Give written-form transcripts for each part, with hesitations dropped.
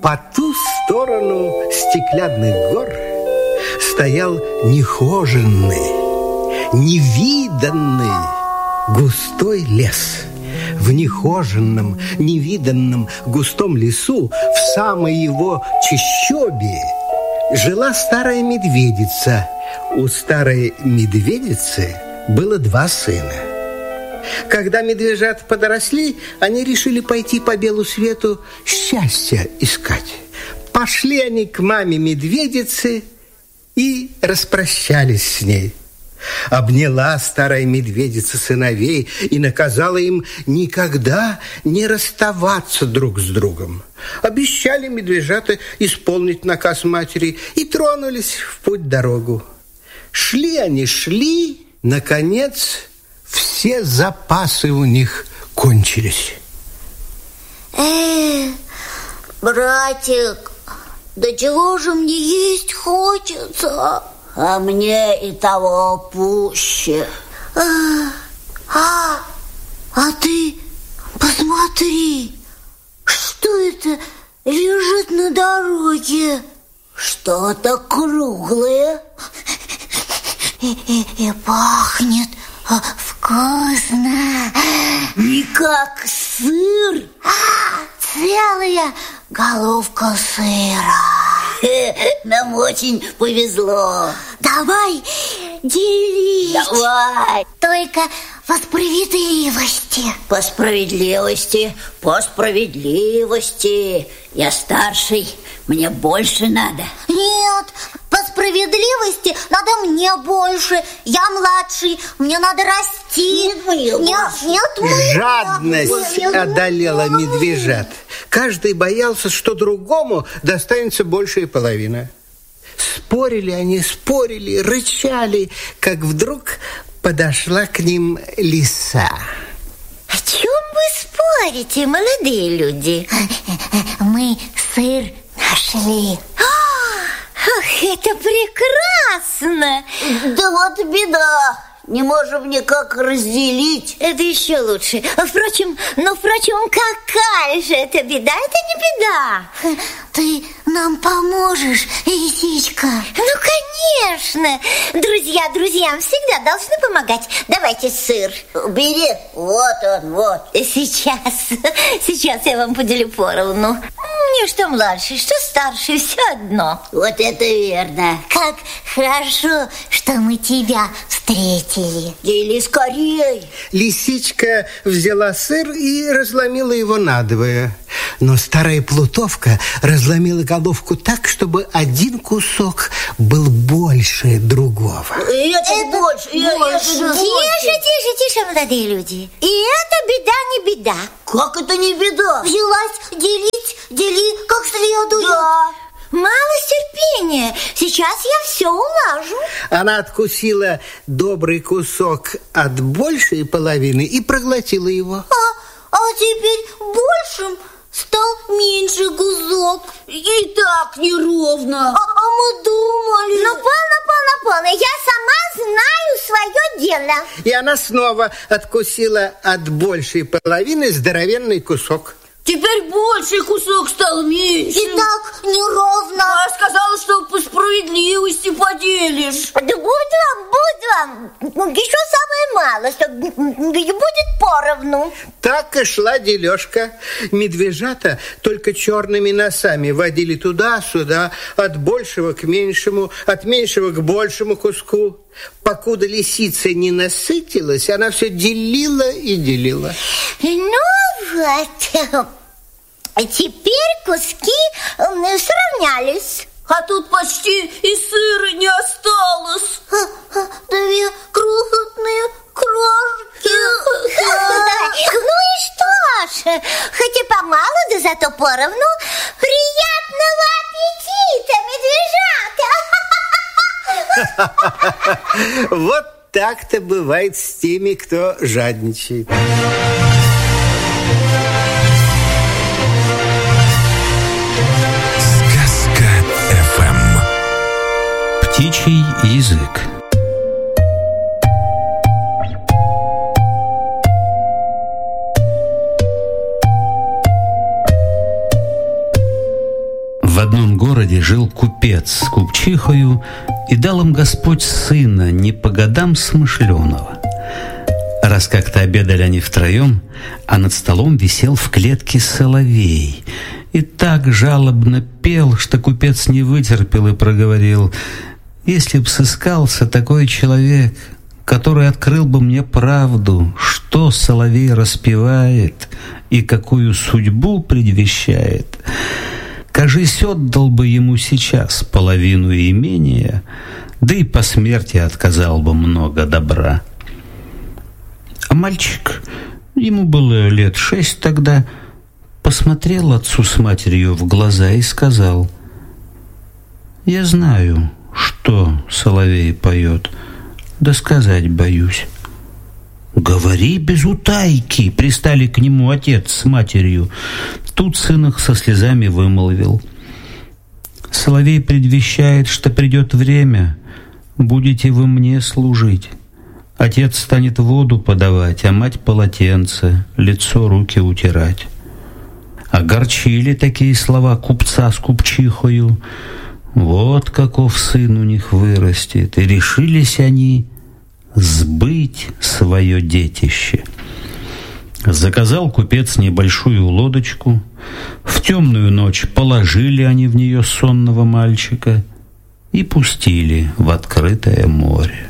По ту сторону стеклянных гор стоял нехоженный, невиданный густой лес. В нехоженном, невиданном густом лесу, в самой его чащобе, жила старая медведица. У старой медведицы было 2 сына. Когда медвежата подросли, они решили пойти по белу свету счастья искать. Пошли они к маме медведицы и распрощались с ней. Обняла старая медведица сыновей и наказала им никогда не расставаться друг с другом. Обещали медвежата исполнить наказ матери и тронулись в путь-дорогу. Шли они, шли, наконец, все запасы у них кончились. Братик, да чего же мне есть хочется? А мне и того пуще. А ты посмотри, что это лежит на дороге? Что-то круглое. И пахнет вкусно. Не как сыр, целая головка сыра. Нам очень повезло. Давай делись. Давай. Только по справедливости. По справедливости, по справедливости. Я старший, мне больше надо. Нет, по справедливости надо мне больше. Я младший, мне надо расти. Нет, жадность одолела медвежат. Каждый боялся, что другому достанется большая половина. Спорили они, спорили, рычали, как вдруг подошла к ним лиса. О чем вы спорите, молодые люди? Мы сыр нашли. Ах, это прекрасно! Да вот беда. Не можем никак разделить. Это еще лучше. Впрочем, какая же это беда? Это не беда. Ты нам поможешь, лисичка? Ну, конечно. Друзья друзьям всегда должны помогать. Давайте сыр. Бери. Вот он, вот. Сейчас я вам поделю поровну. Мне что младший, что старший, все одно. Вот это верно. Как хорошо, что мы тебя встретили. Дели скорей. Лисичка взяла сыр и разломила его надвое. Но старая плутовка разломила головку так, чтобы один кусок был больше другого. Это больше. Тише, молодые люди. И это беда не беда. Как это не беда? Взялась дели как следует. Да. Мало терпения. Сейчас я все улажу. Она откусила добрый кусок от большей половины и проглотила его. А теперь большим стал меньше кусок. И так неровно. А мы думали... Ну, полно. Я сама знаю свое дело. И она снова откусила от большей половины здоровенный кусок. Теперь больший кусок стал меньше. И так неровно. А сказала, что по справедливости поделишь. Да будет вам. Еще самое мало, что будет поровну. Так и шла дележка. Медвежата только черными носами водили туда-сюда, от большего к меньшему, от меньшего к большему куску. Покуда лисица не насытилась, она все делила и делила. Ну вот, теперь куски сравнялись. А тут почти и сыра не осталось. Две крохотные крошки. Ну и что ж, хоть и помалу, да зато поровну. Приятного аппетита, медвежата! Вот так-то бывает с теми, кто жадничает. Сказка ФМ. Птичий язык. одном городе жил купец с купчихою, и дал им Господь сына не по годам смышленого. Раз как-то обедали они втроем, а над столом висел в клетке соловей, и так жалобно пел, что купец не вытерпел и проговорил: «Если б сыскался такой человек, который открыл бы мне правду, что соловей распевает и какую судьбу предвещает, кажись, отдал бы ему сейчас половину имения, да и по смерти отказал бы много добра». А мальчик, ему было лет 6 тогда, посмотрел отцу с матерью в глаза и сказал: «Я знаю, что соловей поет, да сказать боюсь». «Говори без утайки», — пристали к нему отец с матерью. Тут сын их со слезами вымолвил: «Соловей предвещает, что придет время, будете вы мне служить. Отец станет воду подавать, а мать полотенце, лицо, руки утирать». Огорчили такие слова купца с купчихою. Вот каков сын у них вырастет, и решились они сбыть свое детище. Заказал купец небольшую лодочку. В темную ночь положили они в нее сонного мальчика и пустили в открытое море.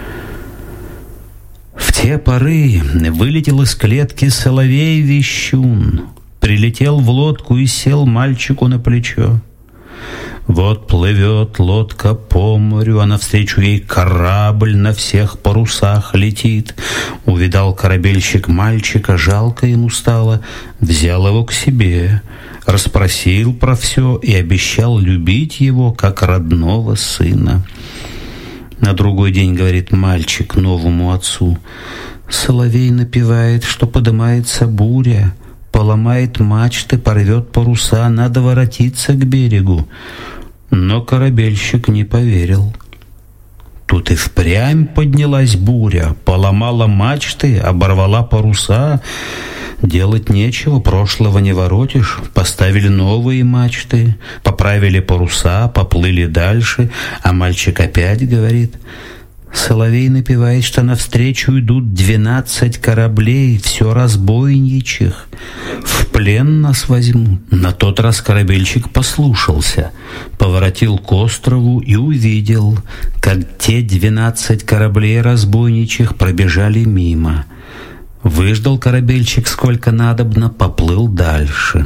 В те поры вылетел из клетки соловей-вещун, прилетел в лодку и сел мальчику на плечо. Вот плывет лодка по морю, а навстречу ей корабль на всех парусах летит. Увидал корабельщик мальчика, жалко ему стало, взял его к себе, расспросил про все и обещал любить его, как родного сына. На другой день говорит мальчик новому отцу: «Соловей напевает, что подымается буря, поломает мачты, порвет паруса, надо воротиться к берегу». Но корабельщик не поверил. Тут и впрямь поднялась буря, поломала мачты, оборвала паруса. Делать нечего, прошлого не воротишь. Поставили новые мачты, поправили паруса, поплыли дальше. А мальчик опять говорит: «Соловей напевает, что навстречу идут 12 кораблей, все разбойничьих. В плен нас возьмут». На тот раз корабельщик послушался, поворотил к острову и увидел, как те 12 кораблей разбойничьих пробежали мимо. Выждал корабельщик сколько надобно, поплыл дальше.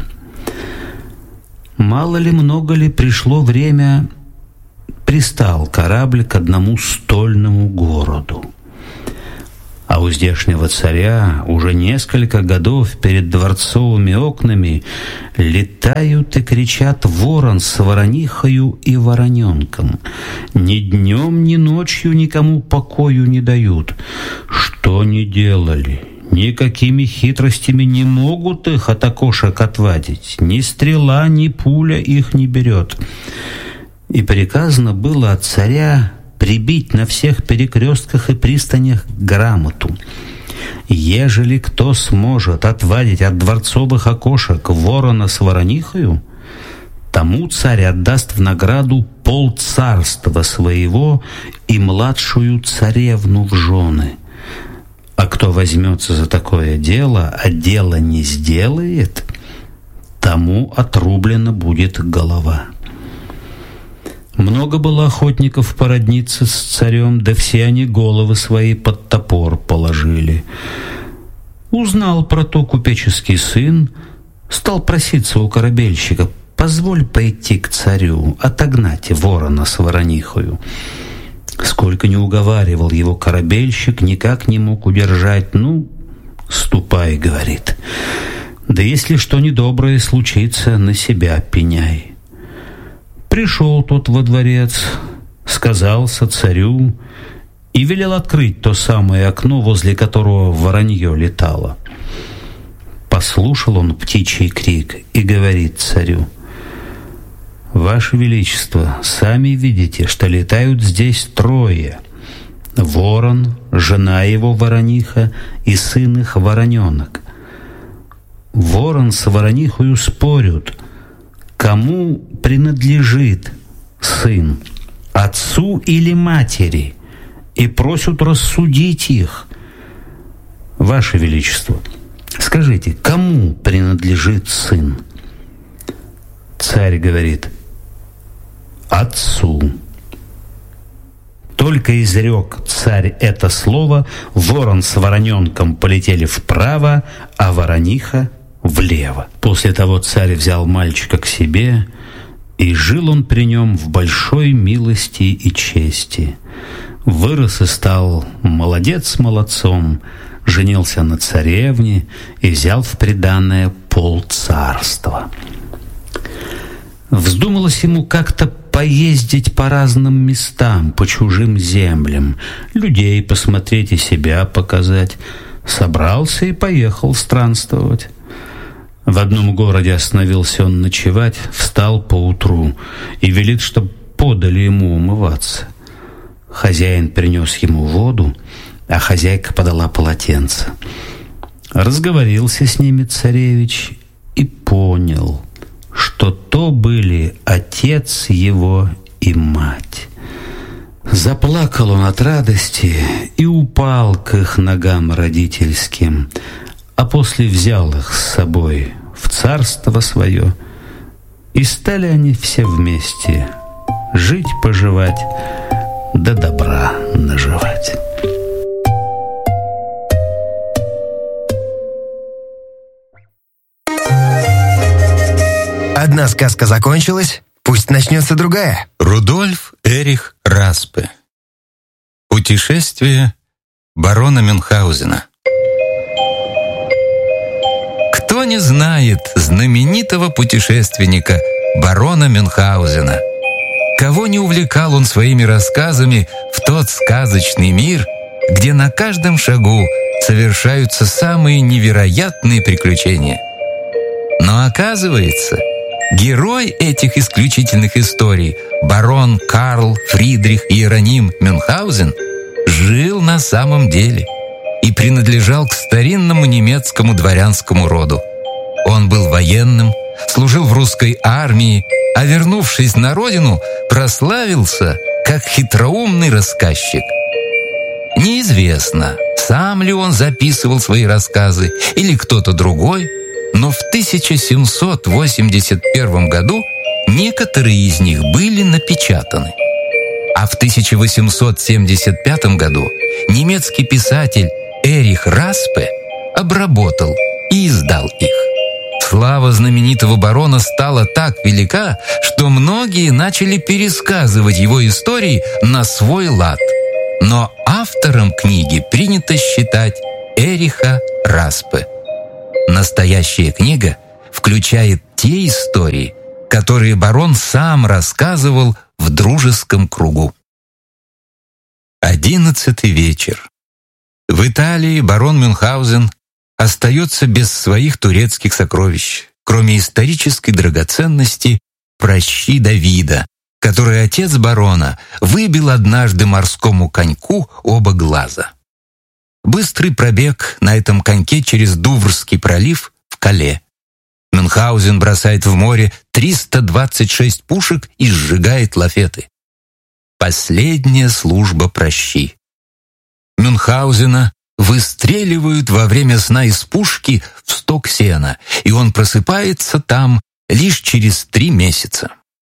Мало ли, много ли, пришло время, пристал корабль к одному стольному городу. А у здешнего царя уже несколько годов перед дворцовыми окнами летают и кричат ворон с воронихою и вороненком. Ни днем, ни ночью никому покою не дают. Что ни делали, никакими хитростями не могут их от окошек отвадить. Ни стрела, ни пуля их не берет. И приказано было от царя прибить на всех перекрестках и пристанях грамоту: ежели кто сможет отвадить от дворцовых окошек ворона с воронихою, тому царь отдаст в награду полцарства своего и младшую царевну в жены. А кто возьмется за такое дело, а дело не сделает, тому отрублена будет голова. Много было охотников породниться с царем, да все они головы свои под топор положили. Узнал про то купеческий сын, стал проситься у корабельщика: «Позволь пойти к царю, отогнать ворона с воронихою». Сколько не уговаривал его корабельщик, никак не мог удержать. «Ну, ступай», — говорит, — «да если что недоброе случится, на себя пеняй». Пришел тот во дворец, сказался царю и велел открыть то самое окно, возле которого воронье летало. Послушал он птичий крик и говорит царю: «Ваше Величество, сами видите, что летают здесь трое: ворон, жена его ворониха и сын их вороненок. Ворон с воронихою спорят, кому принадлежит сын, отцу или матери, и просят рассудить их. Ваше Величество, скажите, кому принадлежит сын? Царь говорит: отцу. Только изрек царь это слово, ворон с вороненком полетели вправо, а ворониха влево. После того царь взял мальчика к себе, и жил он при нем в большой милости и чести. Вырос и стал молодец молодцом, женился на царевне и взял в приданое полцарства. Вздумалось ему как-то поездить по разным местам, по чужим землям, людей посмотреть и себя показать. Собрался и поехал странствовать. В одном городе остановился он ночевать, встал поутру и велит, чтоб подали ему умываться. Хозяин принес ему воду, а хозяйка подала полотенце. Разговорился с ними царевич и понял, что то были отец его и мать. Заплакал он от радости и упал к их ногам родительским, а после взял их с собой в царство свое, и стали они все вместе жить-поживать, да добра наживать. Одна сказка закончилась, пусть начнется другая. Рудольф Эрих Распе. Путешествие барона Мюнхгаузена. Кто не знает знаменитого путешественника барона Мюнхгаузена? Кого не увлекал он своими рассказами в тот сказочный мир, где на каждом шагу совершаются самые невероятные приключения? Но оказывается, герой этих исключительных историй, барон Карл Фридрих Иероним Мюнхгаузен, жил на самом деле и принадлежал к старинному немецкому дворянскому роду. Он был военным, служил в русской армии, а вернувшись на родину, прославился как хитроумный рассказчик. Неизвестно, сам ли он записывал свои рассказы или кто-то другой, но в 1781 году некоторые из них были напечатаны. А в 1875 году немецкий писатель Эрих Распе обработал и издал их. Слава знаменитого барона стала так велика, что многие начали пересказывать его истории на свой лад. Но автором книги принято считать Эриха Распе. Настоящая книга включает те истории, которые барон сам рассказывал в дружеском кругу. 11-й вечер. В Италии барон Мюнхгаузен остается без своих турецких сокровищ, кроме исторической драгоценности пращи Давида, который отец барона выбил однажды морскому коньку оба глаза. Быстрый пробег на этом коньке через Дуврский пролив в Кале. Мюнхгаузен бросает в море 326 пушек и сжигает лафеты. Последняя служба пращи. Мюнхгаузена выстреливают во время сна из пушки в сток сена, и он просыпается там лишь через 3 месяца.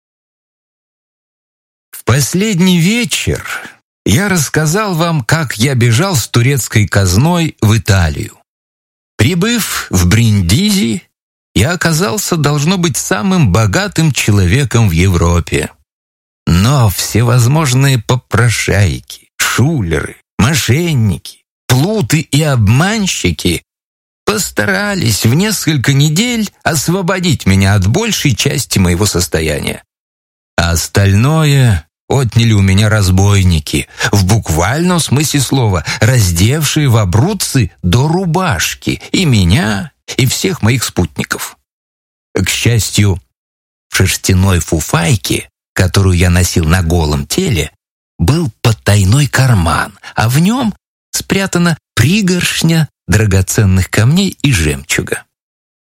В последний вечер я рассказал вам, как я бежал с турецкой казной в Италию. Прибыв в Бриндизи, я оказался, должно быть, самым богатым человеком в Европе. Но всевозможные попрошайки, шулеры, мошенники, плуты и обманщики постарались в несколько недель освободить меня от большей части моего состояния. А остальное отняли у меня разбойники, в буквальном смысле слова, раздевшие в абруцци до рубашки и меня, и всех моих спутников. К счастью, в шерстяной фуфайке, которую я носил на голом теле, был потайной карман, а в нем спрятана пригоршня драгоценных камней и жемчуга.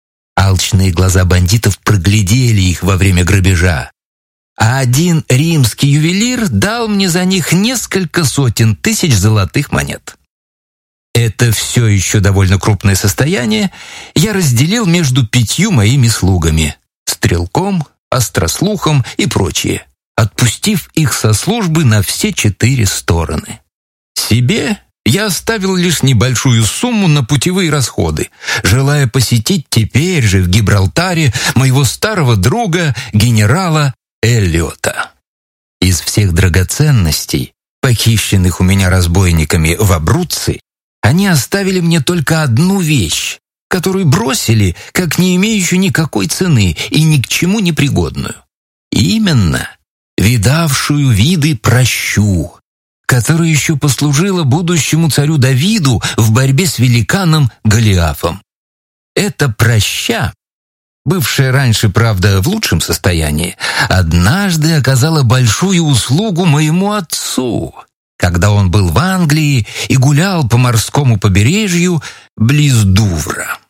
Алчные глаза бандитов проглядели их во время грабежа, а один римский ювелир дал мне за них несколько сотен тысяч золотых монет. Это все еще довольно крупное состояние я разделил между 5 моими слугами — стрелком, острослухом и прочие, отпустив их со службы на все 4 стороны. Себе я оставил лишь небольшую сумму на путевые расходы, желая посетить теперь же в Гибралтаре моего старого друга, генерала Эллиота. Из всех драгоценностей, похищенных у меня разбойниками в Абруцци, они оставили мне только одну вещь, которую бросили, как не имеющую никакой цены и ни к чему не пригодную. Именно видавшую виды пращу, которая еще послужила будущему царю Давиду в борьбе с великаном Голиафом. Эта праща, бывшая раньше, правда, в лучшем состоянии, однажды оказала большую услугу моему отцу, когда он был в Англии и гулял по морскому побережью близ Дувра.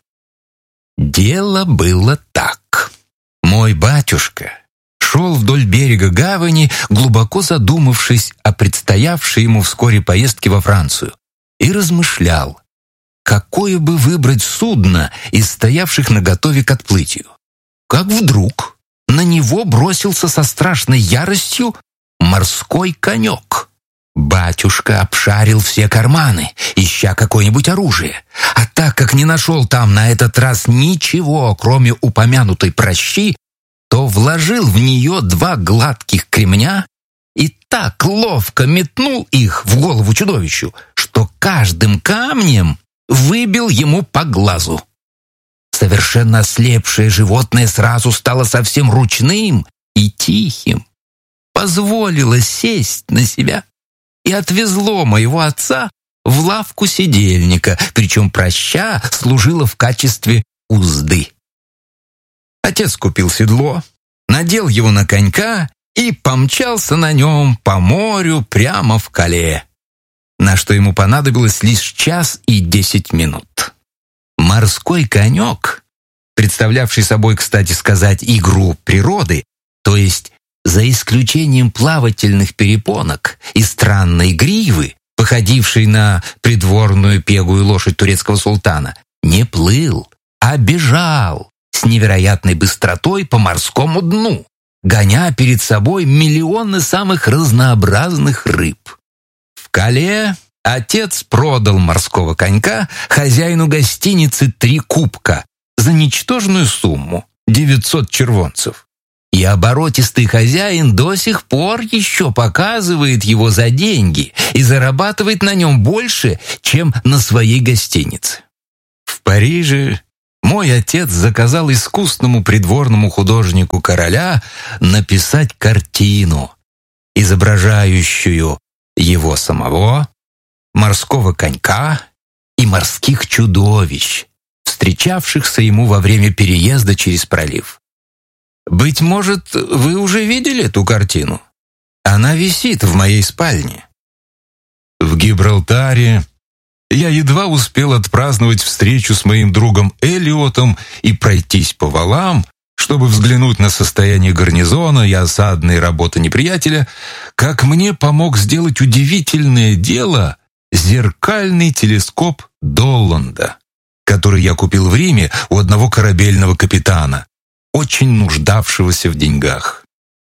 Дело было так. Мой батюшка шел вдоль берега гавани, глубоко задумавшись о предстоявшей ему вскоре поездке во Францию, и размышлял, какое бы выбрать судно из стоявших наготове к отплытию. Как вдруг на него бросился со страшной яростью морской конек. Батюшка обшарил все карманы, ища какое-нибудь оружие, а так как не нашел там на этот раз ничего, кроме упомянутой пращи, то вложил в нее 2 гладких кремня и так ловко метнул их в голову чудовищу, что каждым камнем выбил ему по глазу. Совершенно ослепшее животное сразу стало совсем ручным и тихим, позволило сесть на себя и отвезло моего отца в лавку седельника, причем праща служила в качестве узды. Отец купил седло, надел его на конька и помчался на нем по морю прямо в Кале, на что ему понадобилось лишь 1 час и 10 минут. Морской конек, представлявший собой, кстати сказать, игру природы, то есть за исключением плавательных перепонок и странной гривы, походившей на придворную пегую лошадь турецкого султана, не плыл, а бежал с невероятной быстротой по морскому дну, гоня перед собой миллионы самых разнообразных рыб. В Кале отец продал морского конька хозяину гостиницы «Три кубка» за ничтожную сумму — 900 червонцев. И оборотистый хозяин до сих пор еще показывает его за деньги и зарабатывает на нем больше, чем на своей гостинице. В Париже мой отец заказал искусному придворному художнику короля написать картину, изображающую его самого, морского конька и морских чудовищ, встречавшихся ему во время переезда через пролив. Быть может, вы уже видели эту картину? Она висит в моей спальне. В Гибралтаре я едва успел отпраздновать встречу с моим другом Эллиотом и пройтись по валам, чтобы взглянуть на состояние гарнизона и осадные работы неприятеля, как мне помог сделать удивительное дело зеркальный телескоп Долланда, который я купил в Риме у одного корабельного капитана, очень нуждавшегося в деньгах.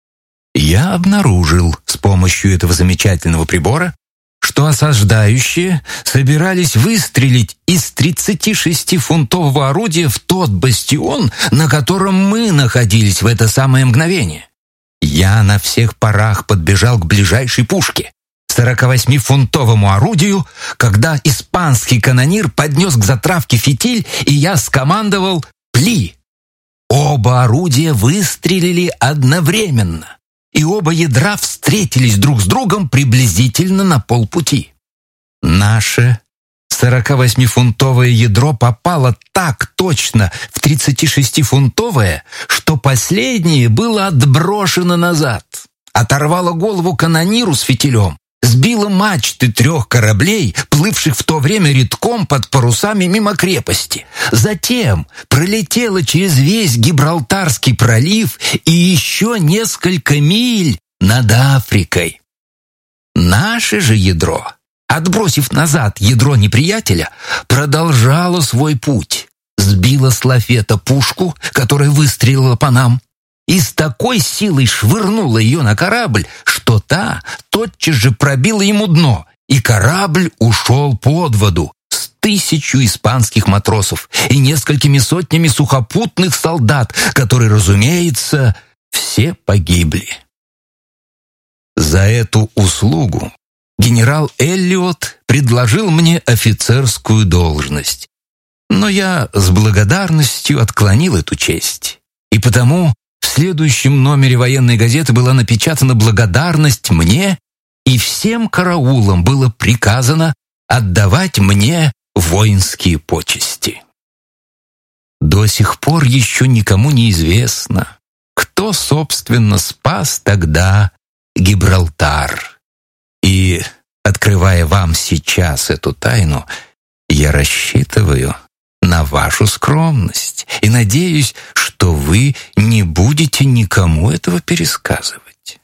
Я обнаружил с помощью этого замечательного прибора, что осаждающие собирались выстрелить из 36-фунтового орудия в тот бастион, на котором мы находились в это самое мгновение. Я на всех парах подбежал к ближайшей пушке, 48-фунтовому орудию, когда испанский канонир поднес к затравке фитиль, и я скомандовал «Пли!». Оба орудия выстрелили одновременно, и оба ядра встретились друг с другом приблизительно на полпути. Наше 48-фунтовое ядро попало так точно в 36-фунтовое, что последнее было отброшено назад, оторвало голову канониру с фитилем, сбила мачты 3 кораблей, плывших в то время редком под парусами мимо крепости. Затем пролетела через весь Гибралтарский пролив и еще несколько миль над Африкой. Наше же ядро, отбросив назад ядро неприятеля, продолжало свой путь. Сбила с лафета пушку, которая выстрелила по нам, и с такой силой швырнула ее на корабль, что та тотчас же пробила ему дно, и корабль ушел под воду с 1000 испанских матросов и несколькими сотнями сухопутных солдат, которые, разумеется, все погибли. За эту услугу генерал Эллиот предложил мне офицерскую должность, но я с благодарностью отклонил эту честь, и потому в следующем номере военной газеты была напечатана благодарность мне, и всем караулам было приказано отдавать мне воинские почести. До сих пор еще никому не известно, кто, собственно, спас тогда Гибралтар. И, открывая вам сейчас эту тайну, я рассчитываю на вашу скромность и надеюсь, что вы не будете никому этого пересказывать.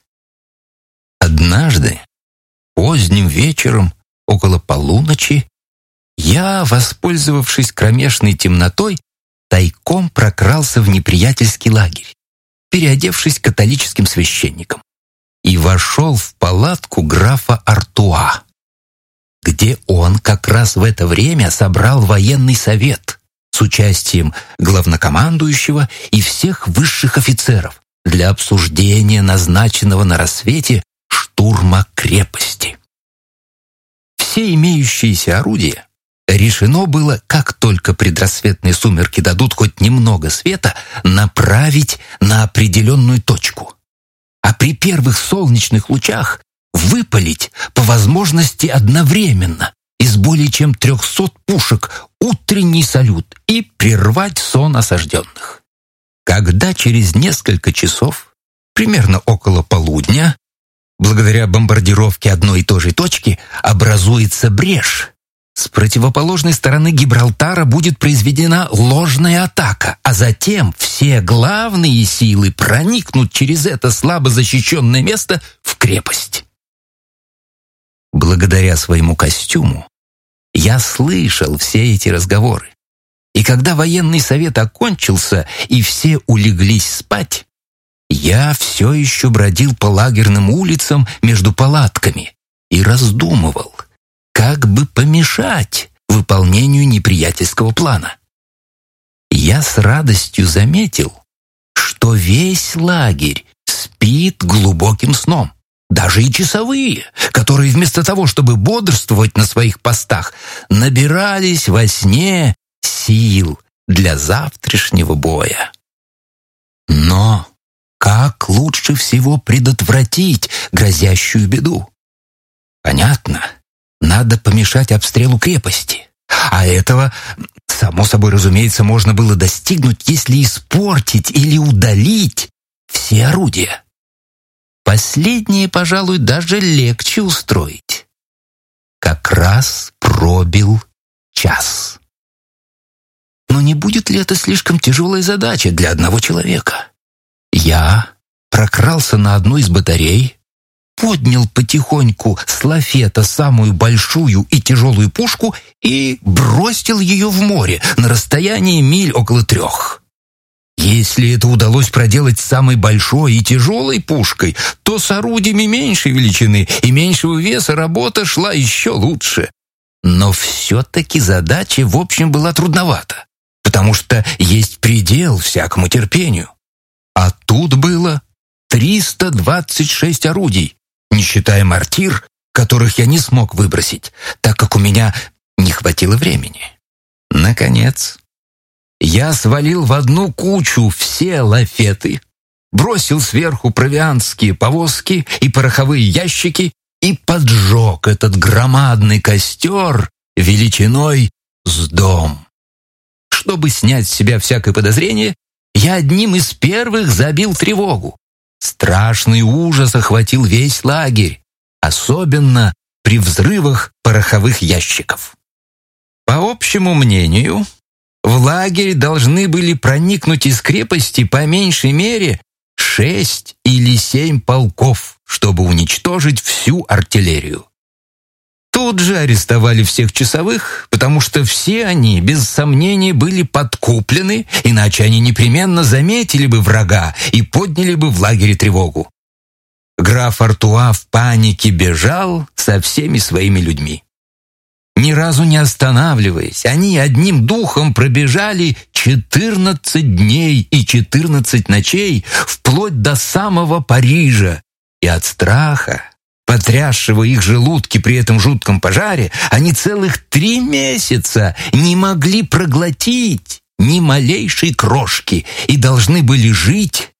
Однажды, поздним вечером, около полуночи, я, воспользовавшись кромешной темнотой, тайком прокрался в неприятельский лагерь, переодевшись католическим священником, и вошел в палатку графа Артуа, где он как раз в это время собрал военный совет с участием главнокомандующего и всех высших офицеров для обсуждения назначенного на рассвете штурма крепости. Все имеющиеся орудия решено было, как только предрассветные сумерки дадут хоть немного света, направить на определенную точку, а при первых солнечных лучах выпалить по возможности одновременно из более чем 300 пушек утренний салют и прервать сон осажденных. Когда через несколько часов, примерно около полудня, благодаря бомбардировке одной и той же точки, образуется брешь, с противоположной стороны Гибралтара будет произведена ложная атака, а затем все главные силы проникнут через это слабо защищенное место в крепость. Благодаря своему костюму я слышал все эти разговоры, и когда военный совет окончился и все улеглись спать, я все еще бродил по лагерным улицам между палатками и раздумывал, как бы помешать выполнению неприятельского плана. Я с радостью заметил, что весь лагерь спит глубоким сном. Даже и часовые, которые вместо того, чтобы бодрствовать на своих постах, набирались во сне сил для завтрашнего боя. Но как лучше всего предотвратить грозящую беду? Понятно, надо помешать обстрелу крепости. А этого, само собой разумеется, можно было достигнуть, если испортить или удалить все орудия. Последнее, пожалуй, даже легче устроить. Как раз пробил час. Но не будет ли это слишком тяжелая задача для одного человека? Я прокрался на одну из батарей, поднял потихоньку с лафета самую большую и тяжелую пушку и бросил ее в море на расстоянии миль около 3. Если это удалось проделать с самой большой и тяжелой пушкой, то с орудиями меньшей величины и меньшего веса работа шла еще лучше. Но все-таки задача, в общем, была трудновата, потому что есть предел всякому терпению. А тут было 326 орудий, не считая мортир, которых я не смог выбросить, так как у меня не хватило времени. Наконец, я свалил в одну кучу все лафеты, бросил сверху провиантские повозки и пороховые ящики и поджег этот громадный костер величиной с дом. Чтобы снять с себя всякое подозрение, я одним из первых забил тревогу. Страшный ужас охватил весь лагерь. особенно при взрывах пороховых ящиков. По общему мнению, в лагерь должны были проникнуть из крепости по меньшей мере 6 или 7 полков, чтобы уничтожить всю артиллерию. Тут же арестовали всех часовых, потому что все они, без сомнения, были подкуплены, иначе они непременно заметили бы врага и подняли бы в лагере тревогу. Граф Артуа в панике бежал со всеми своими людьми. Ни разу не останавливаясь, они одним духом пробежали 14 дней и 14 ночей вплоть до самого Парижа, и от страха, потрясшего их желудки при этом жутком пожаре, они целых 3 месяца не могли проглотить ни малейшей крошки и должны были жить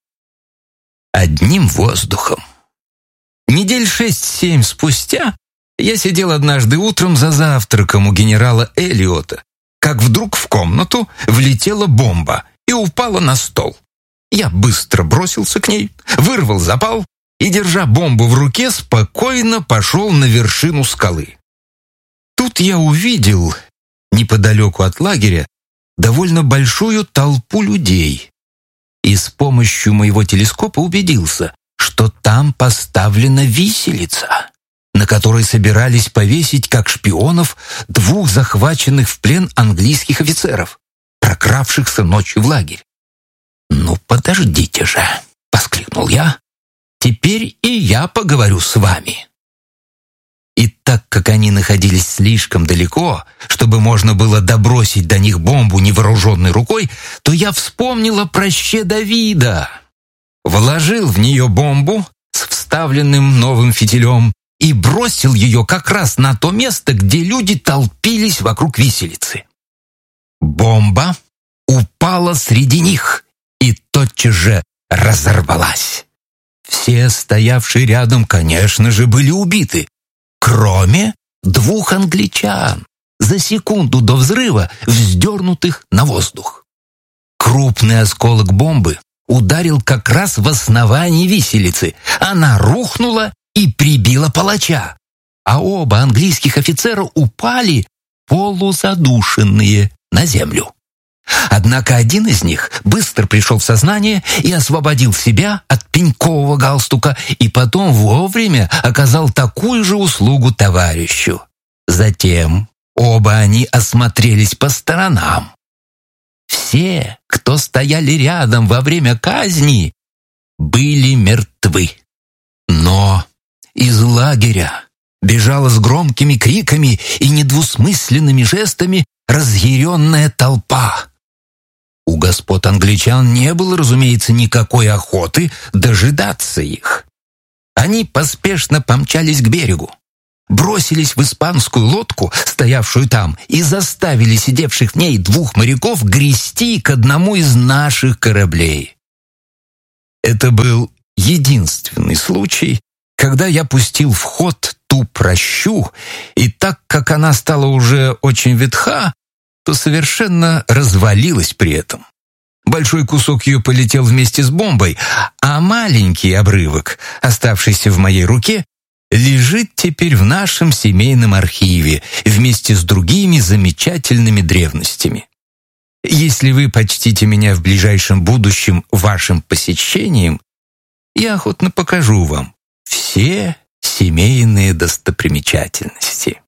одним воздухом. Недель 6-7 спустя я сидел однажды утром за завтраком у генерала Эллиота, как вдруг в комнату влетела бомба и упала на стол. Я быстро бросился к ней, вырвал запал и, держа бомбу в руке, спокойно пошел на вершину скалы. Тут я увидел, неподалеку от лагеря, довольно большую толпу людей и с помощью моего телескопа убедился, что там поставлена виселица, на которой собирались повесить как шпионов 2 захваченных в плен английских офицеров, прокравшихся ночью в лагерь. «Ну, подождите же!» — воскликнул я. «Теперь и я поговорю с вами». И так как они находились слишком далеко, чтобы можно было добросить до них бомбу невооруженной рукой, то я вспомнил о пращи Давида, вложил в нее бомбу с вставленным новым фитилем и бросил ее как раз на то место, где люди толпились вокруг виселицы. Бомба упала среди них и тотчас же разорвалась. Все стоявшие рядом, конечно же, были убиты, кроме 2 англичан, за секунду до взрыва вздернутых на воздух. Крупный осколок бомбы ударил как раз в основании виселицы. Она рухнула и прибила палача, а оба английских офицера упали полузадушенные на землю. Однако один из них быстро пришел в сознание и освободил себя от пенькового галстука и потом вовремя оказал такую же услугу товарищу. Затем оба они осмотрелись по сторонам. Все, кто стояли рядом во время казни, были мертвы. Но из лагеря бежала с громкими криками и недвусмысленными жестами разъяренная толпа. У господ англичан не было, разумеется, никакой охоты дожидаться их. Они поспешно помчались к берегу, бросились в испанскую лодку, стоявшую там, и заставили сидевших в ней 2 моряков грести к одному из наших кораблей. Это был единственный случай, когда я пустил в ход ту пращу, и так как она стала уже очень ветха, то совершенно развалилась при этом. Большой кусок ее полетел вместе с бомбой, а маленький обрывок, оставшийся в моей руке, лежит теперь в нашем семейном архиве вместе с другими замечательными древностями. Если вы почтите меня в ближайшем будущем вашим посещением, я охотно покажу вам все семейные достопримечательности.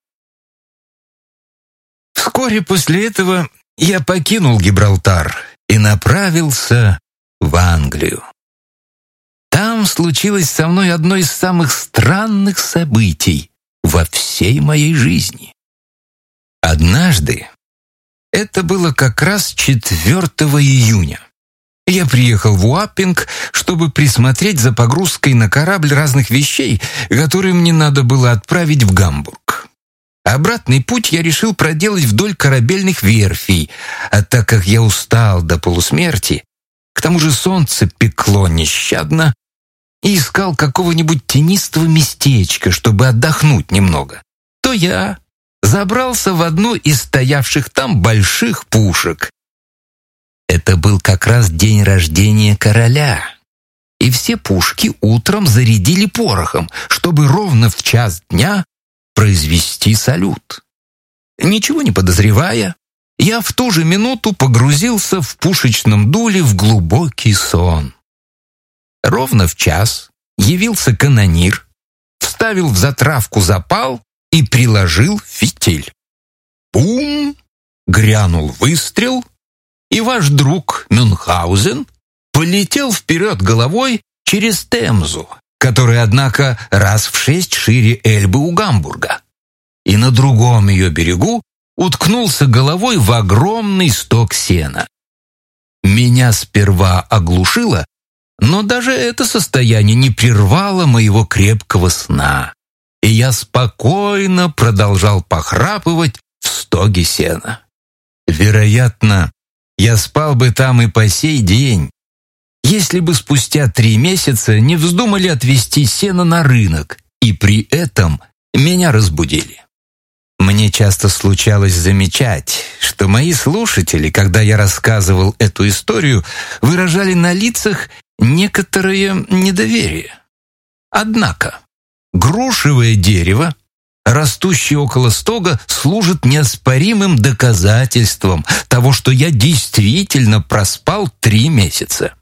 Вскоре после этого я покинул Гибралтар и направился в Англию. Там случилось со мной одно из самых странных событий во всей моей жизни. Однажды, это было как раз 4 июня, я приехал в Уаппинг, чтобы присмотреть за погрузкой на корабль разных вещей, которые мне надо было отправить в Гамбург. Обратный путь я решил проделать вдоль корабельных верфей, а так как я устал до полусмерти, к тому же солнце пекло нещадно, и искал какого-нибудь тенистого местечка, чтобы отдохнуть немного, то я забрался в одну из стоявших там больших пушек. Это был как раз день рождения короля, и все пушки утром зарядили порохом, чтобы ровно в 1:00 дня произвести салют. Ничего не подозревая, я в ту же минуту погрузился в пушечном дуле в глубокий сон. Ровно в 1:00 явился канонир, вставил в затравку запал и приложил фитиль. Бум! Грянул выстрел, и ваш друг Мюнхгаузен полетел вперед головой через Темзу, которая, однако, раз в 6 шире Эльбы у Гамбурга, и на другом ее берегу уткнулся головой в огромный сток сена. Меня сперва оглушило, но даже это состояние не прервало моего крепкого сна, и я спокойно продолжал похрапывать в стоге сена. Вероятно, я спал бы там и по сей день, если бы спустя 3 месяца не вздумали отвезти сено на рынок, и при этом меня разбудили. Мне часто случалось замечать, что мои слушатели, когда я рассказывал эту историю, выражали на лицах некоторое недоверие. Однако грушевое дерево, растущее около стога, служит неоспоримым доказательством того, что я действительно проспал 3 месяца.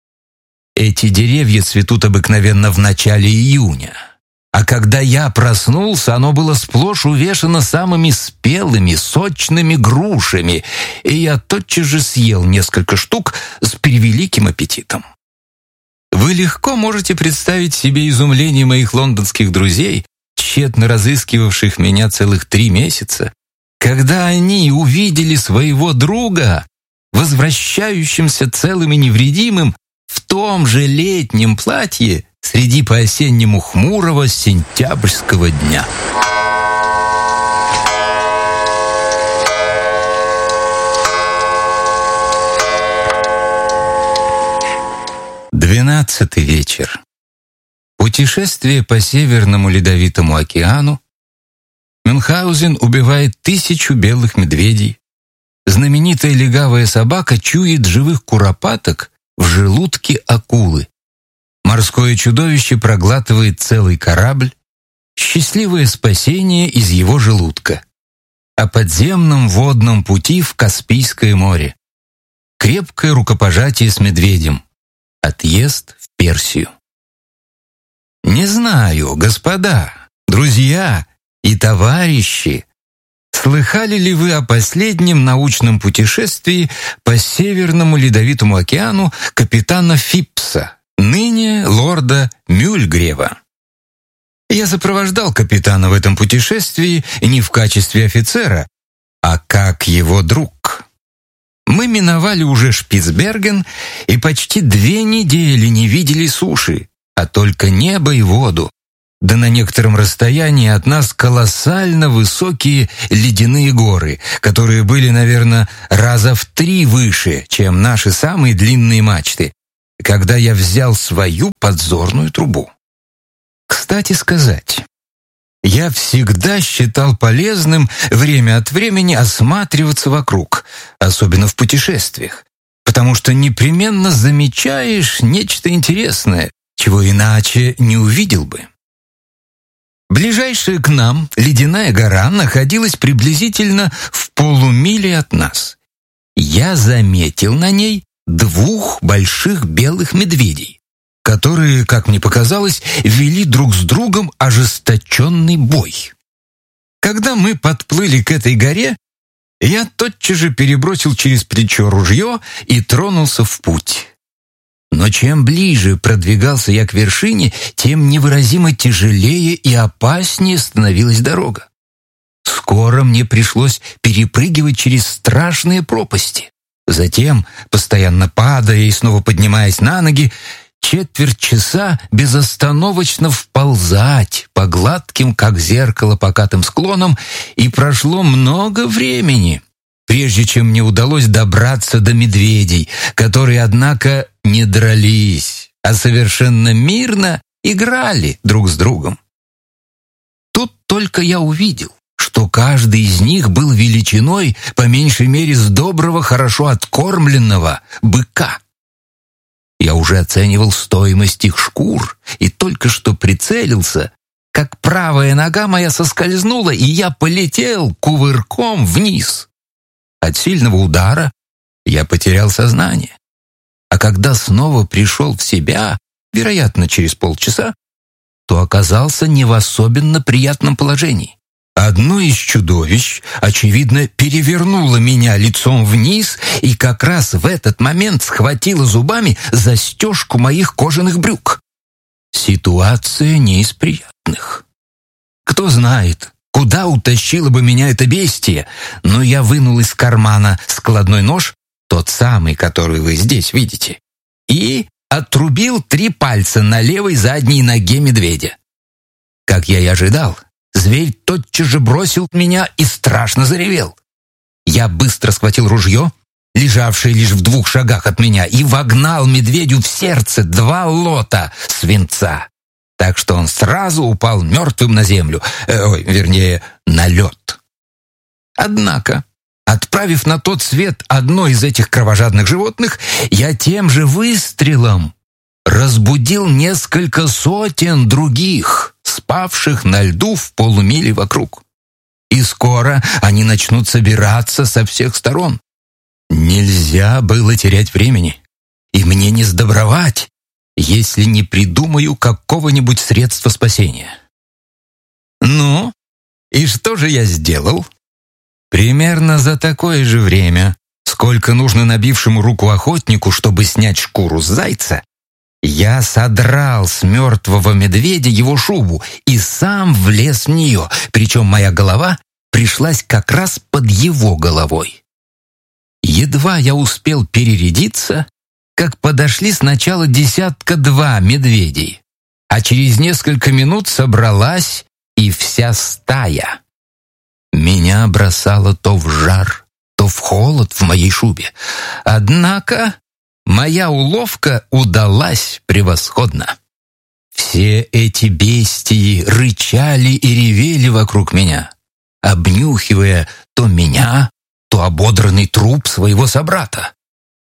Эти деревья цветут обыкновенно в начале июня, а когда я проснулся, оно было сплошь увешано самыми спелыми, сочными грушами, и я тотчас же съел несколько штук с превеликим аппетитом. Вы легко можете представить себе изумление моих лондонских друзей, тщетно разыскивавших меня целых 3 месяца, когда они увидели своего друга, возвращающимся целым и невредимым в том же летнем платье среди по-осеннему хмурого сентябрьского дня. Двенадцатый вечер. Путешествие по Северному Ледовитому океану. Мюнхгаузен убивает 1000 белых медведей. Знаменитая легавая собака чует живых куропаток в желудке акулы. Морское чудовище проглатывает целый корабль. Счастливое спасение из его желудка. О подземном водном пути в Каспийское море. Крепкое рукопожатие с медведем. Отъезд в Персию. Не знаю, господа, друзья и товарищи, слыхали ли вы о последнем научном путешествии по Северному Ледовитому океану капитана Фипса, ныне лорда Мюльгрева? Я сопровождал капитана в этом путешествии не в качестве офицера, а как его друг. Мы миновали уже Шпицберген и почти 2 недели не видели суши, а только небо и воду, да на некотором расстоянии от нас колоссально высокие ледяные горы, которые были, наверное, раза в 3 выше, чем наши самые длинные мачты, когда я взял свою подзорную трубу. Кстати сказать, я всегда считал полезным время от времени осматриваться вокруг, особенно в путешествиях, потому что непременно замечаешь нечто интересное, чего иначе не увидел бы. Ближайшая к нам ледяная гора находилась приблизительно в полумиле от нас. Я заметил на ней 2 больших белых медведей, которые, как мне показалось, вели друг с другом ожесточенный бой. Когда мы подплыли к этой горе, я тотчас же перебросил через плечо ружье и тронулся в путь. Но чем ближе продвигался я к вершине, тем невыразимо тяжелее и опаснее становилась дорога. Скоро мне пришлось перепрыгивать через страшные пропасти. Затем, постоянно падая и снова поднимаясь на ноги, 1/4 часа безостановочно вползать по гладким, как зеркало, покатым склонам, и прошло много времени, прежде чем мне удалось добраться до медведей, которые, однако, не дрались, а совершенно мирно играли друг с другом. Тут только я увидел, что каждый из них был величиной, по меньшей мере, с доброго, хорошо откормленного быка. Я уже оценивал стоимость их шкур и только что прицелился, как правая нога моя соскользнула, и я полетел кувырком вниз. От сильного удара я потерял сознание. А когда снова пришел в себя, вероятно, через полчаса, то оказался не в особенно приятном положении. Одно из чудовищ, очевидно, перевернуло меня лицом вниз и как раз в этот момент схватило зубами застежку моих кожаных брюк. Ситуация не из приятных. Кто знает, куда утащило бы меня это бестие, но я вынул из кармана складной нож, тот самый, который вы здесь видите, и отрубил 3 пальца на левой задней ноге медведя. Как я и ожидал, зверь тотчас же бросил меня и страшно заревел. Я быстро схватил ружье, лежавшее лишь в 2 шагах от меня, и вогнал медведю в сердце 2 лота свинца, так что он сразу упал мертвым на землю, на лед. Однако, отправив на тот свет одно из этих кровожадных животных, я тем же выстрелом разбудил несколько сотен других, спавших на льду в полумиле вокруг. И скоро они начнут собираться со всех сторон. Нельзя было терять времени, и мне не сдобровать, если не придумаю какого-нибудь средства спасения. Ну, и что же я сделал? Примерно за такое же время, сколько нужно набившему руку охотнику, чтобы снять шкуру с зайца, я содрал с мертвого медведя его шубу и сам влез в нее, причем моя голова пришлась как раз под его головой. Едва я успел перерядиться, как подошли сначала 1-2 медведей, а через несколько минут собралась и вся стая. Меня бросало то в жар, то в холод в моей шубе. Однако моя уловка удалась превосходно. Все эти бестии рычали и ревели вокруг меня, обнюхивая то меня, то ободранный труп своего собрата.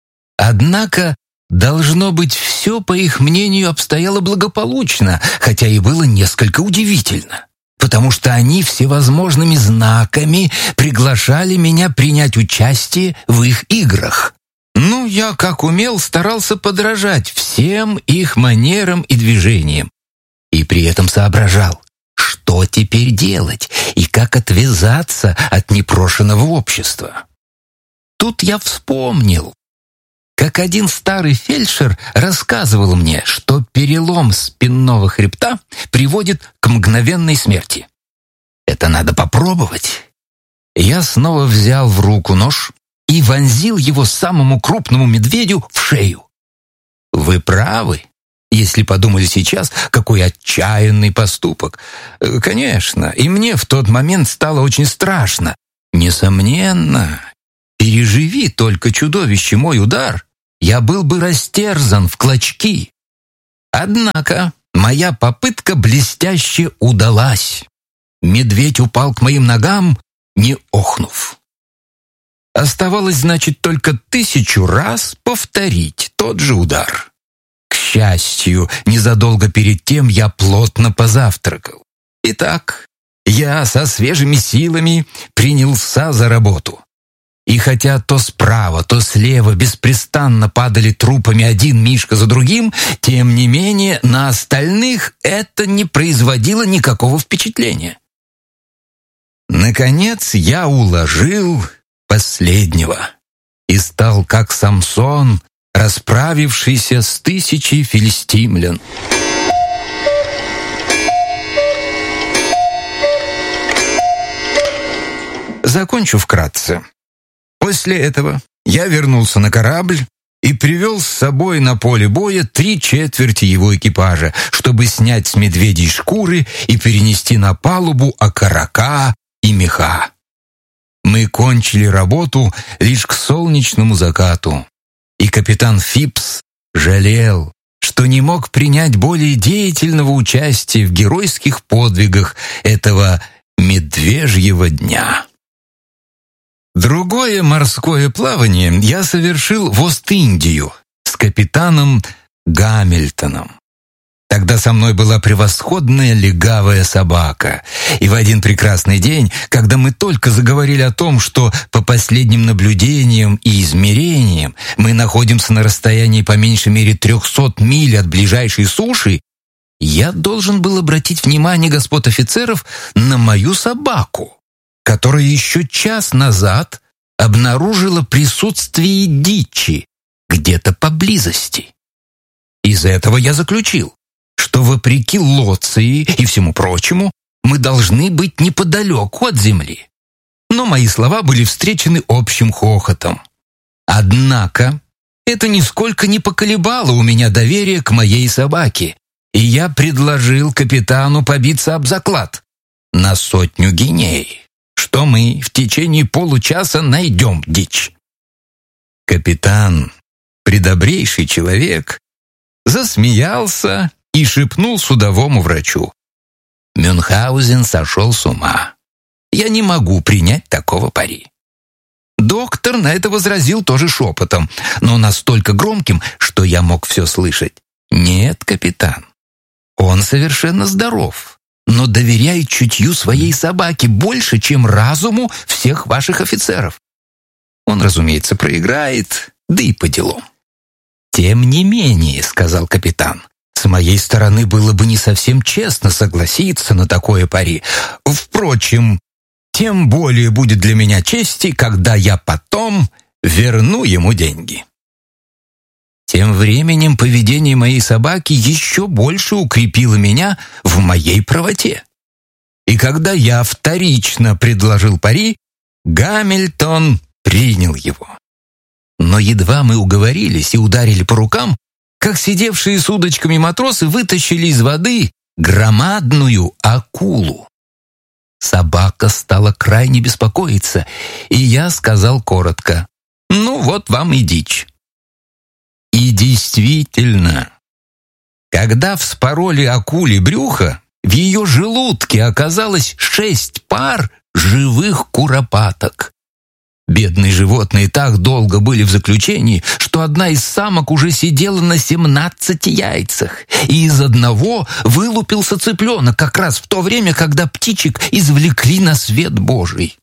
Однако, должно быть, все, по их мнению, обстояло благополучно, хотя и было несколько удивительно, потому что они всевозможными знаками приглашали меня принять участие в их играх. Ну, я, как умел, старался подражать всем их манерам и движениям, и при этом соображал, что теперь делать и как отвязаться от непрошенного общества. Тут я вспомнил, как один старый фельдшер рассказывал мне, что перелом спинного хребта приводит к мгновенной смерти. Это надо попробовать. Я снова взял в руку нож и вонзил его самому крупному медведю в шею. Вы правы, если подумали сейчас, какой отчаянный поступок. Конечно, и мне в тот момент стало очень страшно. Несомненно, переживи только чудовище мой удар, я был бы растерзан в клочки. Однако моя попытка блестяще удалась. Медведь упал к моим ногам, не охнув. Оставалось, значит, только 1000 раз повторить тот же удар. К счастью, незадолго перед тем я плотно позавтракал. Итак, я со свежими силами принялся за работу. И хотя то справа, то слева беспрестанно падали трупами один мишка за другим, тем не менее на остальных это не производило никакого впечатления. Наконец я уложил последнего и стал как Самсон, расправившийся с 1000 филистимлян. Закончу вкратце. После этого я вернулся на корабль и привел с собой на поле боя 3/4 его экипажа, чтобы снять с медведей шкуры и перенести на палубу окорока и меха. Мы кончили работу лишь к солнечному закату, и капитан Фипс жалел, что не мог принять более деятельного участия в геройских подвигах этого медвежьего дня. Другое морское плавание я совершил в Ост-Индию с капитаном Гамильтоном. Тогда со мной была превосходная легавая собака. И в один прекрасный день, когда мы только заговорили о том, что по последним наблюдениям и измерениям мы находимся на расстоянии по меньшей мере 300 миль от ближайшей суши, я должен был обратить внимание господ офицеров на мою собаку, которая еще час назад обнаружила присутствие дичи где-то поблизости. Из этого я заключил, что вопреки Лоции и всему прочему мы должны быть неподалеку от земли. Но мои слова были встречены общим хохотом. Однако это нисколько не поколебало у меня доверие к моей собаке, и я предложил капитану побиться об заклад на 100 гиней, что мы в течение получаса найдем дичь. Капитан, предобрейший человек, засмеялся и шепнул судовому врачу: «Мюнхгаузен сошел с ума. Я не могу принять такого пари». Доктор на это возразил тоже шепотом, но настолько громким, что я мог все слышать. «Нет, капитан, он совершенно здоров, но доверяет чутью своей собаке больше, чем разуму всех ваших офицеров. Он, разумеется, проиграет, да и по делам». «Тем не менее», — сказал капитан, «с моей стороны было бы не совсем честно согласиться на такое пари. Впрочем, тем более будет для меня чести, когда я потом верну ему деньги». Тем временем поведение моей собаки еще больше укрепило меня в моей правоте. И когда я вторично предложил пари, Гамильтон принял его. Но едва мы уговорились и ударили по рукам, как сидевшие с удочками матросы вытащили из воды громадную акулу. Собака стала крайне беспокоиться, и я сказал коротко: «Ну вот вам и дичь». И действительно, когда вспороли акуле брюхо, в ее желудке оказалось 6 пар живых куропаток. Бедные животные так долго были в заключении, что одна из самок уже сидела на 17 яйцах, и из одного вылупился цыпленок как раз в то время, когда птичек извлекли на свет Божий.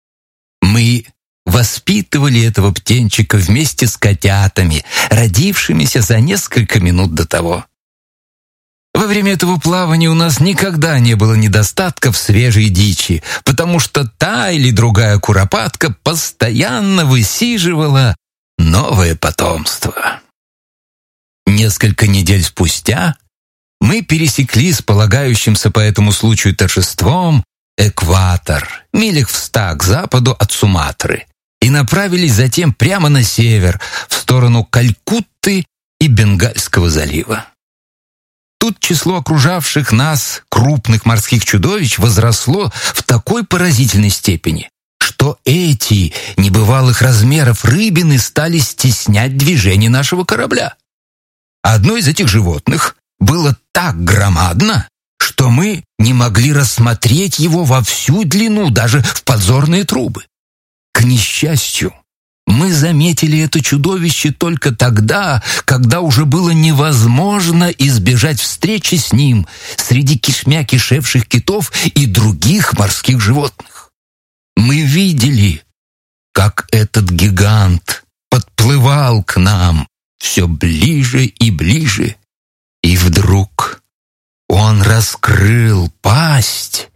Мы воспитывали этого птенчика вместе с котятами, родившимися за несколько минут до того. Во время этого плавания у нас никогда не было недостатка в свежей дичи, потому что та или другая куропатка постоянно высиживала новое потомство. Несколько недель спустя мы пересекли с полагающимся по этому случаю торжеством экватор, милях в 100 к западу от Суматры, и направились затем прямо на север, в сторону Калькутты и Бенгальского залива. Тут число окружавших нас крупных морских чудовищ возросло в такой поразительной степени, что эти небывалых размеров рыбины стали стеснять движение нашего корабля. Одно из этих животных было так громадно, что мы не могли рассмотреть его во всю длину, даже в подзорные трубы. К несчастью, мы заметили это чудовище только тогда, когда уже было невозможно избежать встречи с ним среди кишмя кишевших китов и других морских животных. Мы видели, как этот гигант подплывал к нам все ближе и ближе, и вдруг он раскрыл пасть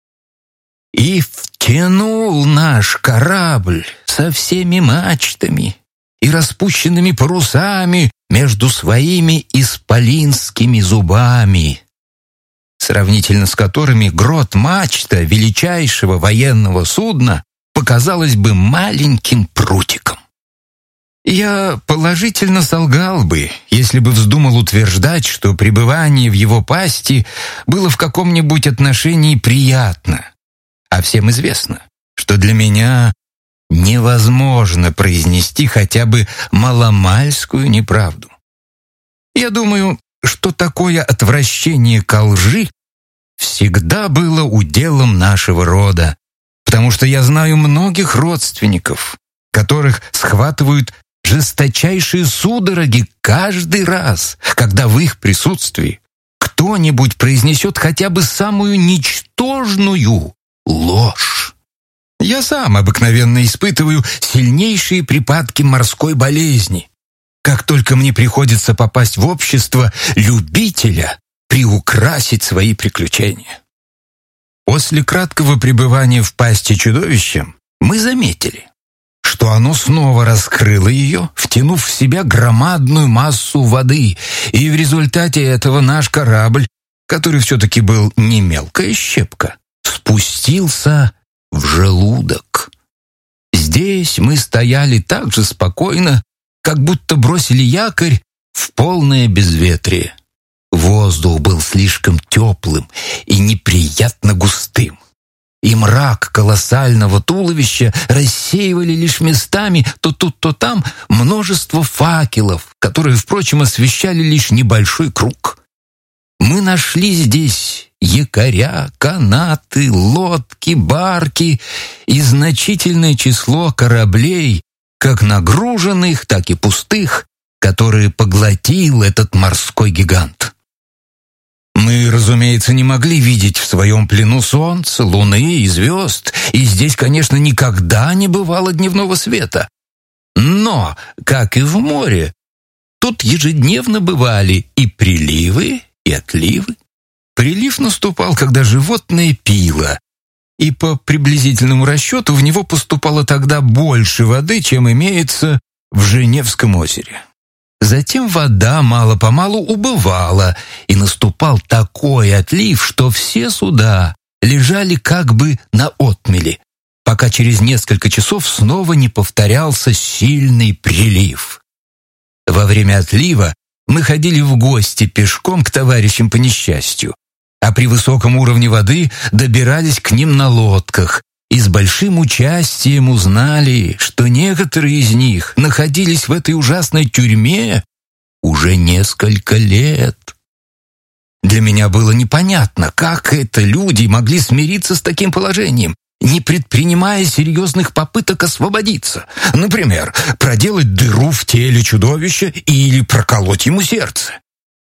и втянул наш корабль со всеми мачтами и распущенными парусами между своими исполинскими зубами, сравнительно с которыми грот-мачта величайшего военного судна показалась бы маленьким прутиком. Я положительно солгал бы, если бы вздумал утверждать, что пребывание в его пасти было в каком-нибудь отношении приятно. А всем известно, что для меня невозможно произнести хотя бы маломальскую неправду. Я думаю, что такое отвращение ко лжи всегда было уделом нашего рода, потому что я знаю многих родственников, которых схватывают жесточайшие судороги каждый раз, когда в их присутствии кто-нибудь произнесет хотя бы самую ничтожную ложь. Я сам обыкновенно испытываю сильнейшие припадки морской болезни, как только мне приходится попасть в общество любителя приукрасить свои приключения. После краткого пребывания в пасти чудовища мы заметили, что оно снова раскрыло ее, втянув в себя громадную массу воды, и в результате этого наш корабль, который все-таки был не мелкая щепка, спустился в желудок. Здесь мы стояли так же спокойно, как будто бросили якорь в полное безветрие. Воздух был слишком теплым и неприятно густым, и мрак колоссального туловища рассеивали лишь местами то тут, то там множество факелов, которые, впрочем, освещали лишь небольшой круг. Мы нашли здесь якоря, канаты, лодки, барки и значительное число кораблей, как нагруженных, так и пустых, которые поглотил этот морской гигант. Мы, разумеется, не могли видеть в своем плену солнца, луны и звезд, и здесь, конечно, никогда не бывало дневного света. Но, как и в море, тут ежедневно бывали и приливы, и отливы. Прилив наступал, когда животное пило, и по приблизительному расчету в него поступало тогда больше воды, чем имеется в Женевском озере. Затем вода мало-помалу убывала, и наступал такой отлив, что все суда лежали как бы на отмели, пока через несколько часов снова не повторялся сильный прилив. Во время отлива мы ходили в гости пешком к товарищам по несчастью, а при высоком уровне воды добирались к ним на лодках, и с большим участием узнали, что некоторые из них находились в этой ужасной тюрьме уже несколько лет. Для меня было непонятно, как это люди могли смириться с таким положением, не предпринимая серьезных попыток освободиться. Например, проделать дыру в теле чудовища или проколоть ему сердце.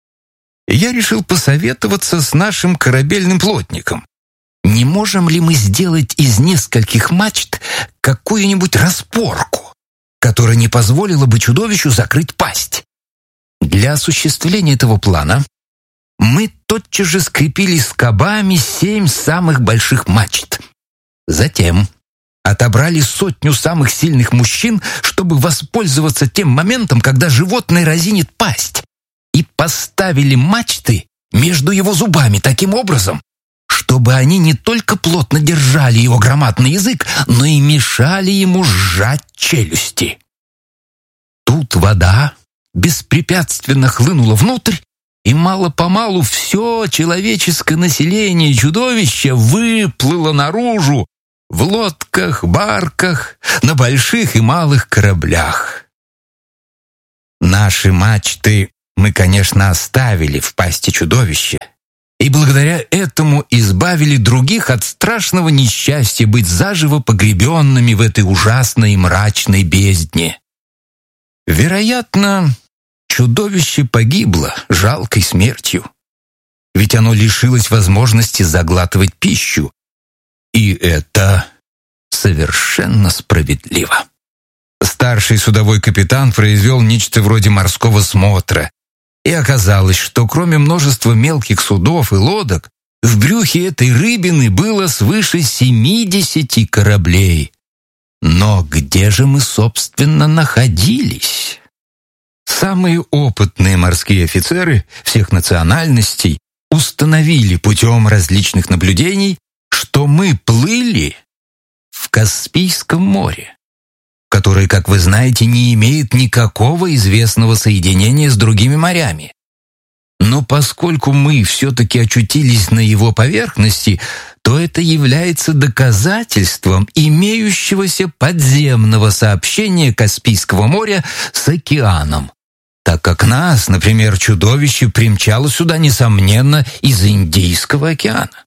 Я решил посоветоваться с нашим корабельным плотником. Не можем ли мы сделать из нескольких мачт какую-нибудь распорку, которая не позволила бы чудовищу закрыть пасть? Для осуществления этого плана мы тотчас же скрепили скобами 7 самых больших мачт. Затем отобрали 100 самых сильных мужчин, чтобы воспользоваться тем моментом, когда животное разинет пасть, и поставили мачты между его зубами таким образом, чтобы они не только плотно держали его громадный язык, но и мешали ему сжать челюсти. Тут вода беспрепятственно хлынула внутрь, и мало-помалу все человеческое население чудовища выплыло наружу в лодках, барках, на больших и малых кораблях. Наши мачты мы, конечно, оставили в пасти чудовища, и благодаря этому избавили других от страшного несчастья быть заживо погребенными в этой ужасной и мрачной бездне. Вероятно, чудовище погибло жалкой смертью, ведь оно лишилось возможности заглатывать пищу, и это совершенно справедливо. Старший судовой капитан произвел нечто вроде морского смотра, и оказалось, что кроме множества мелких судов и лодок, в брюхе этой рыбины было свыше 70 кораблей. Но где же мы, собственно, находились? Самые опытные морские офицеры всех национальностей установили путем различных наблюдений, что мы плыли в Каспийском море, которое, как вы знаете, не имеет никакого известного соединения с другими морями. Но поскольку мы все-таки очутились на его поверхности, то это является доказательством имеющегося подземного сообщения Каспийского моря с океаном, так как нас, например, чудовище примчало сюда, несомненно, из Индийского океана.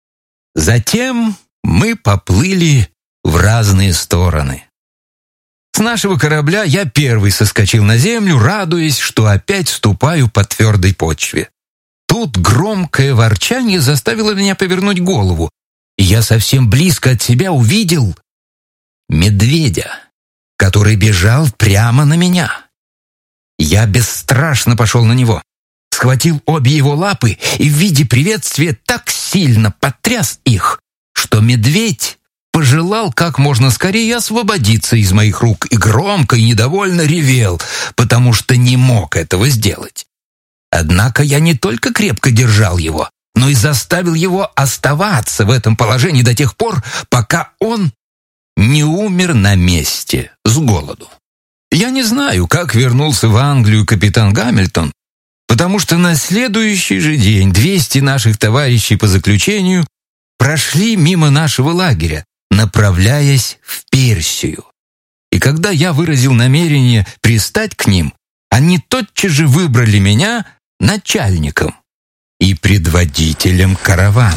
Затем мы поплыли в разные стороны. С нашего корабля я первый соскочил на землю, радуясь, что опять ступаю по твердой почве. Тут громкое ворчание заставило меня повернуть голову, и я совсем близко от себя увидел медведя, который бежал прямо на меня. Я бесстрашно пошел на него, схватил обе его лапы и в виде приветствия так сильно потряс их, что медведь пожелал как можно скорее освободиться из моих рук и громко и недовольно ревел, потому что не мог этого сделать. Однако я не только крепко держал его, но и заставил его оставаться в этом положении до тех пор, пока он не умер на месте с голоду. Я не знаю, как вернулся в Англию капитан Гамильтон, потому что на следующий же день 200 наших товарищей по заключению прошли мимо нашего лагеря, направляясь в Персию. И когда я выразил намерение пристать к ним, они тотчас же выбрали меня начальником и предводителем каравана.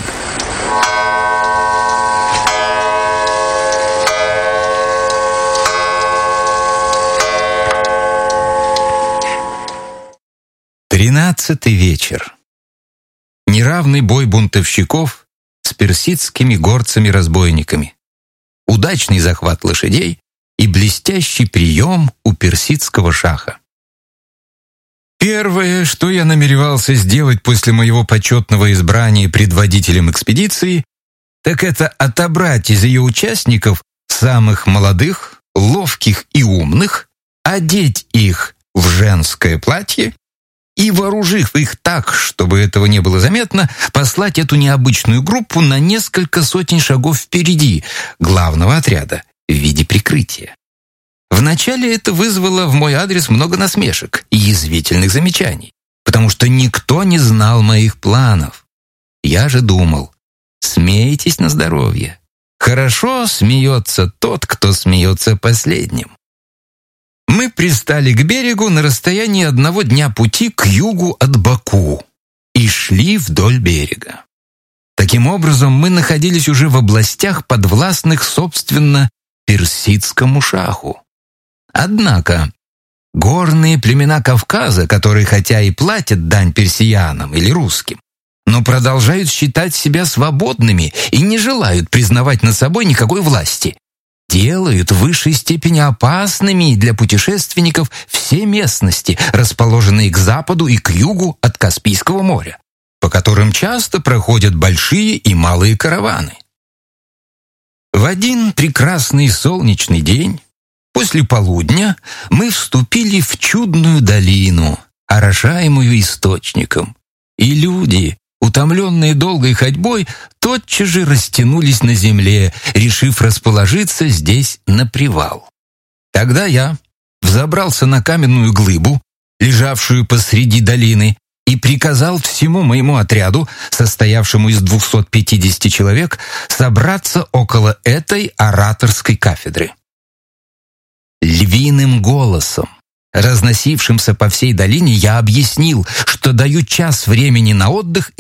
Тринадцатый вечер. Неравный бой бунтовщиков с персидскими горцами-разбойниками. Удачный захват лошадей и блестящий прием у персидского шаха. Первое, что я намеревался сделать после моего почетного избрания предводителем экспедиции, так это отобрать из ее участников самых молодых, ловких и умных, одеть их в женское платье и, вооружив их так, чтобы этого не было заметно, послать эту необычную группу на несколько сотен шагов впереди главного отряда в виде прикрытия. Вначале это вызвало в мой адрес много насмешек и язвительных замечаний, потому что никто не знал моих планов. Я же думал: смейтесь на здоровье. Хорошо смеется тот, кто смеется последним. Мы пристали к берегу на расстоянии 1 дня пути к югу от Баку и шли вдоль берега. Таким образом, мы находились уже в областях, подвластных, собственно, персидскому шаху. Однако горные племена Кавказа, которые хотя и платят дань персиянам или русским, но продолжают считать себя свободными и не желают признавать над собой никакой власти, делают в высшей степени опасными для путешественников все местности, расположенные к западу и к югу от Каспийского моря, по которым часто проходят большие и малые караваны. В один прекрасный солнечный день, после полудня, мы вступили в чудную долину, орошаемую источником, и люди, утомленные долгой ходьбой, тотчас же растянулись на земле, решив расположиться здесь на привал. Тогда я взобрался на каменную глыбу, лежавшую посреди долины, и приказал всему моему отряду, состоявшему из 250 человек, собраться около этой ораторской кафедры. Львиным голосом, разносившимся по всей долине, я объяснил, что даю час времени на отдых